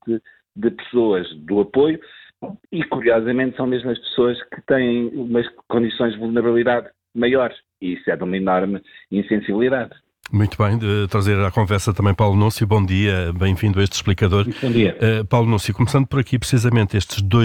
de pessoas do apoio e, curiosamente, são mesmo as pessoas que têm umas condições de vulnerabilidade maiores. E isso é de uma enorme insensibilidade. Muito bem, de trazer à conversa também Paulo Núncio. Bom dia, bem-vindo a este explicador. Muito bom dia. Paulo Núncio, começando por aqui precisamente estes